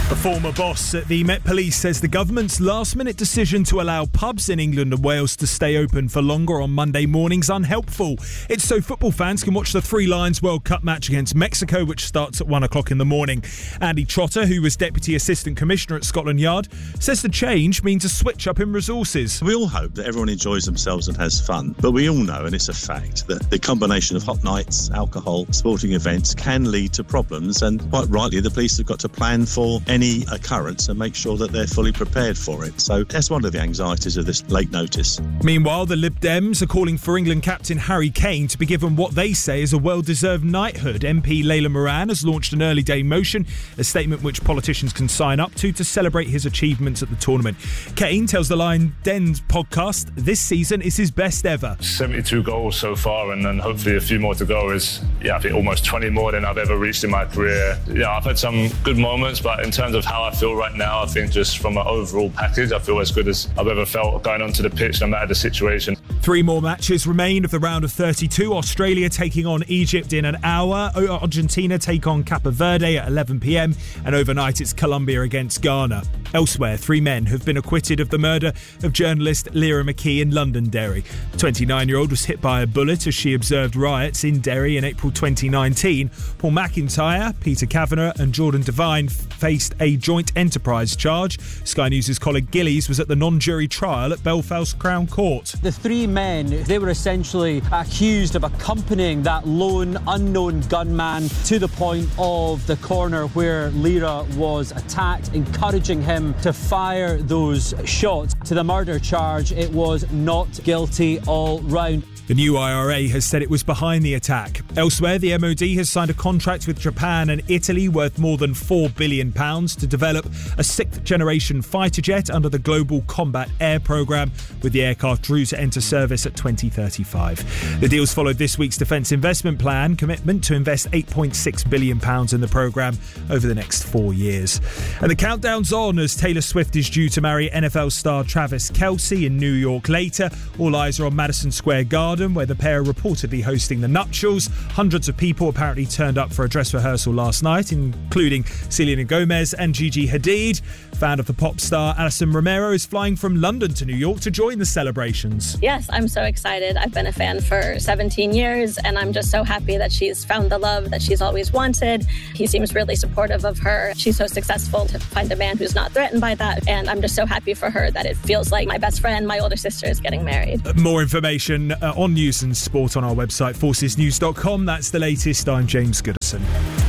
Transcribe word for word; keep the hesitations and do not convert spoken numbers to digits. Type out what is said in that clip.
A former boss at the Met Police says the government's last-minute decision to allow pubs in England and Wales to stay open for longer on Monday morning's unhelpful. It's so football fans can watch the Three Lions World Cup match against Mexico, which starts at one o'clock in the morning. Andy Trotter, who was Deputy Assistant Commissioner at Scotland Yard, says the change means a switch up in resources. We all hope that everyone enjoys themselves and has fun, but we all know, and it's a fact, that the combination of hot nights, alcohol, sporting events can lead to problems, and quite rightly the police have got to plan for any occurrence and make sure that they're fully prepared for it. So that's one of the anxieties of this late notice. Meanwhile, the Lib Dems are calling for England captain Harry Kane to be given what they say is a well-deserved knighthood. M P Layla Moran has launched an early day motion, a statement which politicians can sign up to to celebrate his achievements at the tournament. Kane tells the Lion Dens podcast this season is his best ever. seventy-two goals so far, and then hopefully a few more to go is, yeah, I think almost twenty more than I've ever reached in my career. Yeah, I've had some good moments, but in terms of how I feel right now, I think just from an overall package, I feel as good as I've ever felt going onto the pitch, no matter the situation. Three more matches remain of the round of thirty-two. Australia taking on Egypt in an hour. Argentina take on Cape Verde at eleven p.m. and overnight it's Colombia against Ghana. Elsewhere, three men have been acquitted of the murder of journalist Lyra McKee in Londonderry. The twenty-nine-year-old was hit by a bullet as she observed riots in Derry in April twenty nineteen. Paul McIntyre, Peter Kavanagh and Jordan Devine faced a joint enterprise charge. Sky News' Colin Gillies was at the non-jury trial at Belfast Crown Court. The three men, they were essentially accused of accompanying that lone, unknown gunman to the point of the corner where Lyra was attacked, encouraging him to fire those shots. To the murder charge, it was not guilty all round. The new I R A has said it was behind the attack. Elsewhere, the M O D has signed a contract with Japan and Italy worth more than four billion pounds to develop a sixth-generation fighter jet under the Global Combat Air Programme, with the aircraft due to enter service at twenty thirty-five. The deals followed this week's Defence Investment Plan commitment to invest eight point six billion pounds in the programme over the next four years. And the countdown's on as Taylor Swift is due to marry N F L star Travis Kelce in New York later. All eyes are on Madison Square Garden, where the pair are reportedly hosting the nuptials. Hundreds of people apparently turned up for a dress rehearsal last night, including Selena Gomez and Gigi Hadid. Fan of the pop star, Alison Romero is flying from London to New York to join the celebrations. Yes, I'm so excited. I've been a fan for seventeen years, and I'm just so happy that she's found the love that she's always wanted. He seems really supportive of her. She's so successful to find a man who's not threatened by that, and I'm just so happy for her that it feels like my best friend, my older sister, is getting married. More information uh, on news and sport on our website, forces news dot com. That's the latest. I'm James Goodison.